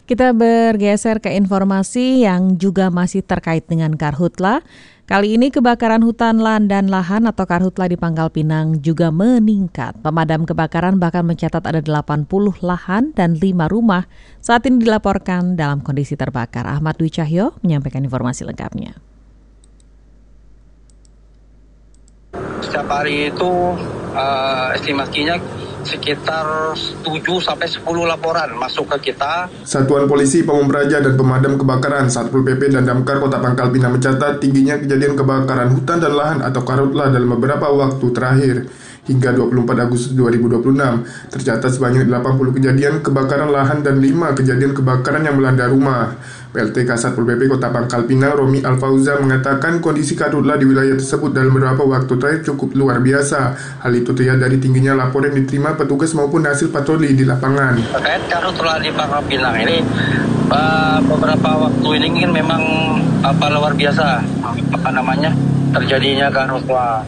Kita bergeser ke informasi yang juga masih terkait dengan Karhutla. Kali ini kebakaran hutan dan lahan atau Karhutla di Pangkal Pinang juga meningkat. Pemadam kebakaran bahkan mencatat ada 80 lahan dan 5 rumah saat ini dilaporkan dalam kondisi terbakar. Ahmad Dwi Cahyo menyampaikan informasi lengkapnya. Setiap hari itu estimasinya sekitar 7-10 laporan masuk ke kita. Satuan Polisi, Pamung Praja, dan Pemadam Kebakaran Satpol PP dan Damkar Kota Pangkal Pinang mencatat tingginya kejadian kebakaran hutan dan lahan atau Karhutla dalam beberapa waktu terakhir. Hingga 24 Agustus 2026, tercatat sebanyak 80 kejadian kebakaran lahan dan 5 kejadian kebakaran yang melanda rumah. PLT Kasatpol PP Kota Pangkal Pinang, Romi Alfauza, mengatakan kondisi Karhutla di wilayah tersebut dalam beberapa waktu terakhir cukup luar biasa. Hal itu terlihat dari tingginya laporan yang diterima petugas maupun hasil patroli di lapangan. Terkait Karhutla di Pangkal Pinang ini, beberapa waktu ini memang luar biasa. Terjadinya Karhutla.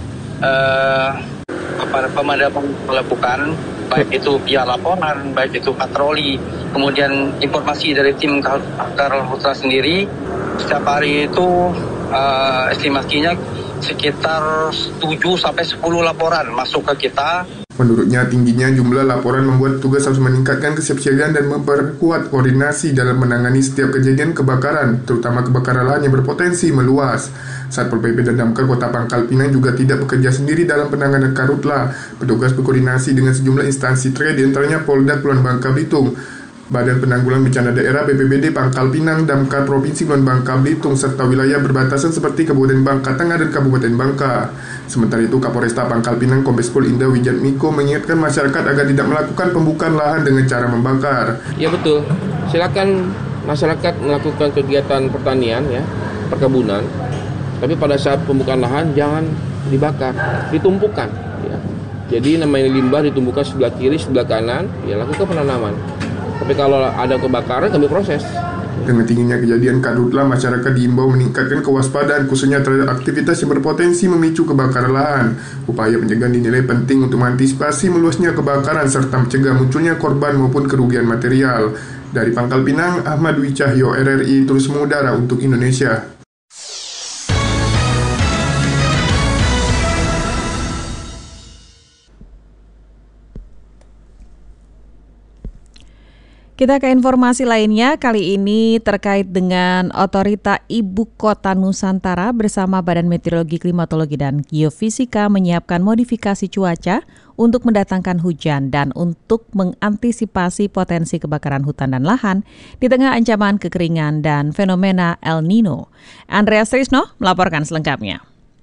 Pemadaman melakukan baik itu via laporan, baik itu patroli, kemudian informasi dari tim Karhutla sendiri. Setiap hari itu estimasinya sekitar 7-10 laporan masuk ke kita. Menurutnya, tingginya jumlah laporan membuat petugas harus meningkatkan kesiapsiagaan dan memperkuat koordinasi dalam menangani setiap kejadian kebakaran, terutama kebakaran lahan yang berpotensi meluas. Satpol PP dan Damkar Kota Pangkal Pinang juga tidak bekerja sendiri dalam penanganan Karhutla. Petugas berkoordinasi dengan sejumlah instansi terkait, di antaranya Polda Kepulauan Bangka Belitung, Badan Penanggulangan Bencana Daerah BPBD Pangkal Pinang, Damkar Provinsi Kepulauan Bangka Belitung, serta wilayah berbatasan seperti Kabupaten Bangka Tengah dan Kabupaten Bangka. Sementara itu, Kapolresta Pangkal Pinang Kombes Pol Indah Wijatmiko mengingatkan masyarakat agar tidak melakukan pembukaan lahan dengan cara membakar. Ya betul, silakan masyarakat melakukan kegiatan pertanian, ya, perkebunan. Tapi pada saat pembukaan lahan jangan dibakar, ditumpukan. Ya. Jadi namanya limbah ditumpukan sebelah kiri, sebelah kanan, ya lakukan penanaman. Tapi kalau ada kebakaran, kami proses. Dengan tingginya kejadian Karhutla, masyarakat diimbau meningkatkan kewaspadaan khususnya terhadap aktivitas yang berpotensi memicu kebakaran lahan. Upaya pencegahan dinilai penting untuk mengantisipasi meluasnya kebakaran serta mencegah munculnya korban maupun kerugian material. Dari Pangkal Pinang, Ahmad Dwi Cahyo, RRI terus mengudara untuk Indonesia. Kita ke informasi lainnya, kali ini terkait dengan Otorita Ibu Kota Nusantara bersama Badan Meteorologi, Klimatologi, dan Geofisika menyiapkan modifikasi cuaca untuk mendatangkan hujan dan untuk mengantisipasi potensi kebakaran hutan dan lahan di tengah ancaman kekeringan dan fenomena El Nino. Andreas Trisno melaporkan selengkapnya.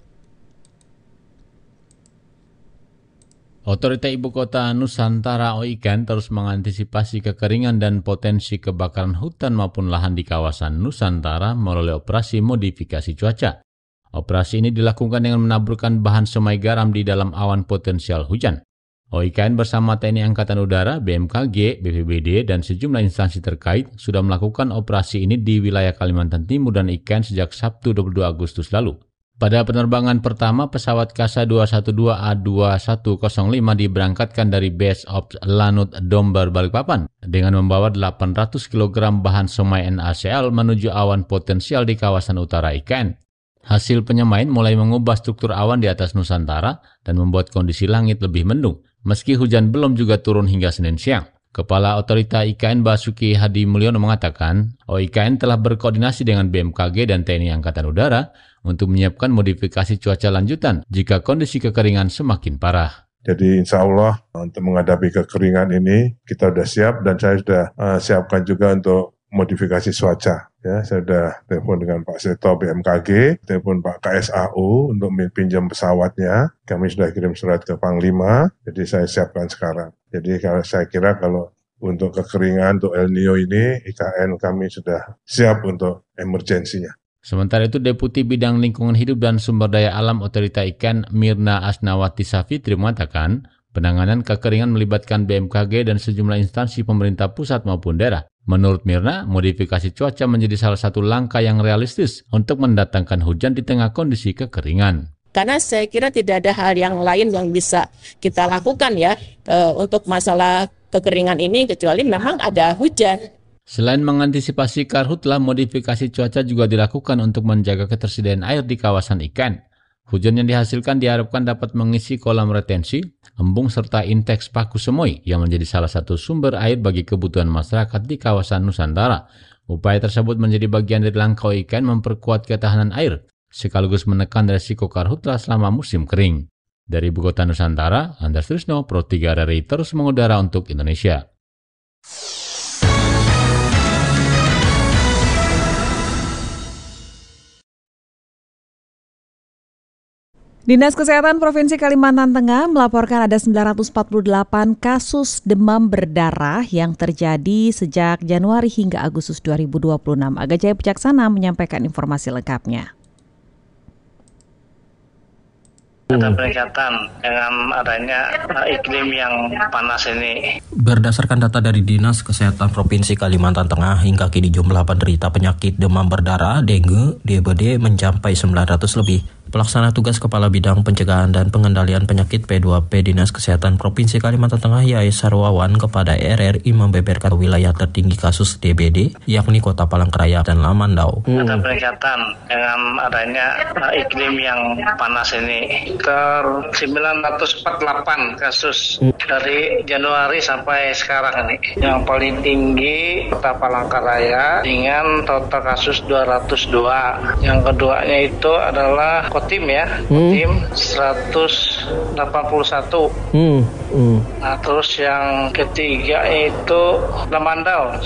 Otorita Ibu Kota Nusantara OIKN terus mengantisipasi kekeringan dan potensi kebakaran hutan maupun lahan di kawasan Nusantara melalui operasi modifikasi cuaca. Operasi ini dilakukan dengan menaburkan bahan semai garam di dalam awan potensial hujan. OIKN bersama TNI Angkatan Udara, BMKG, BPBD, dan sejumlah instansi terkait sudah melakukan operasi ini di wilayah Kalimantan Timur dan IKN sejak Sabtu 22 Agustus lalu. Pada penerbangan pertama, pesawat KASA 212A2105 diberangkatkan dari Base of Lanut Domber, Balikpapan dengan membawa 800 kg bahan semai NaCl menuju awan potensial di kawasan utara IKN. Hasil penyemaian mulai mengubah struktur awan di atas Nusantara dan membuat kondisi langit lebih mendung, meski hujan belum juga turun hingga Senin siang. Kepala Otorita IKN Basuki Hadi Mulyono mengatakan, OIKN telah berkoordinasi dengan BMKG dan TNI Angkatan Udara untuk menyiapkan modifikasi cuaca lanjutan jika kondisi kekeringan semakin parah. Jadi insya Allah untuk menghadapi kekeringan ini kita sudah siap dan saya sudah siapkan juga untuk modifikasi cuaca. Ya, saya sudah telepon dengan Pak Seto BMKG, telepon Pak KSAU untuk pinjam pesawatnya. Kami sudah kirim surat ke Panglima, jadi saya siapkan sekarang. Jadi saya kira kalau untuk kekeringan, untuk El Nino ini, IKN kami sudah siap untuk emergensinya. Sementara itu, Deputi Bidang Lingkungan Hidup dan Sumber Daya Alam Otorita IKN Mirna Asnawati Safitri mengatakan, penanganan kekeringan melibatkan BMKG dan sejumlah instansi pemerintah pusat maupun daerah. Menurut Mirna, modifikasi cuaca menjadi salah satu langkah yang realistis untuk mendatangkan hujan di tengah kondisi kekeringan. Karena saya kira tidak ada hal yang lain yang bisa kita lakukan ya untuk masalah kekeringan ini kecuali memang ada hujan. Selain mengantisipasi karhutlah, modifikasi cuaca juga dilakukan untuk menjaga ketersediaan air di kawasan ikan. Hujan yang dihasilkan diharapkan dapat mengisi kolam retensi, embung serta inteks paku semoy yang menjadi salah satu sumber air bagi kebutuhan masyarakat di kawasan Nusantara. Upaya tersebut menjadi bagian dari langkah ikan memperkuat ketahanan air, sekaligus menekan resiko karhutlah selama musim kering. Dari Ibu Kota Nusantara, Andreas Trisno, Pro 3 RRI terus mengudara untuk Indonesia. Dinas Kesehatan Provinsi Kalimantan Tengah melaporkan ada 948 kasus demam berdarah yang terjadi sejak Januari hingga Agustus 2026. Aga Jaya Pijaksana menyampaikan informasi lengkapnya. Ada peningkatan dengan adanya iklim yang panas ini. Berdasarkan data dari Dinas Kesehatan Provinsi Kalimantan Tengah, hingga kini jumlah penderita penyakit demam berdarah dengue (DBD) mencapai 900 lebih. Pelaksana tugas Kepala Bidang Pencegahan dan Pengendalian Penyakit P2P Dinas Kesehatan Provinsi Kalimantan Tengah Yai Sarwawan kepada RRI membeberkan wilayah tertinggi kasus DBD, yakni Kota Palangkaraya dan Lamandau. Ada peningkatan dengan adanya iklim yang panas ini. 948 kasus dari Januari sampai sekarang ini. Yang paling tinggi Kota Palangkaraya dengan total kasus 202. Yang keduanya itu adalah Kotim ya, Kotim 181. Nah, terus yang ketiga itu Lamandau